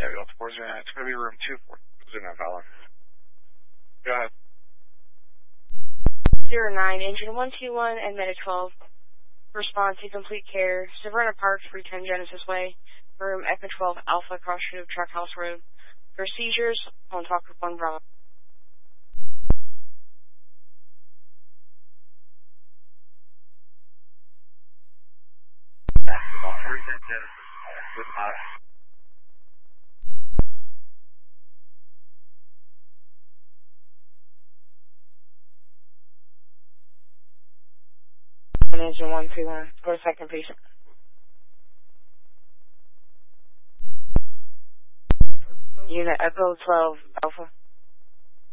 Yeah, we got 409. It's going to be room 24. 409, Fowler. Go ahead. 09, engine 121 and Medic 12. Response to complete care. Severna Park, 310 Genesis Way. Room Echo 12 Alpha, cross street of Truck House Road. For seizures, on talk with 1 Bravo. With us. Engine 121. Go to second, please. Unit Echo 12 Alpha.